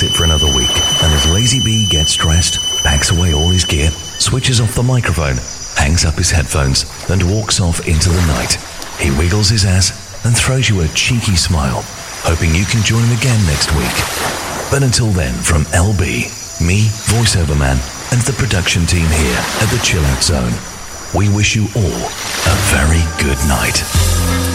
sit for another week, and as Lazy B gets dressed, packs away all his gear, switches off the microphone, hangs up his headphones, and walks off into the night. He wiggles his ass and throws you a cheeky smile, hoping you can join him again next week. But until then, from LB, me, voiceover man, and the production team here at the Chill Out Zone, we wish you all a very good night.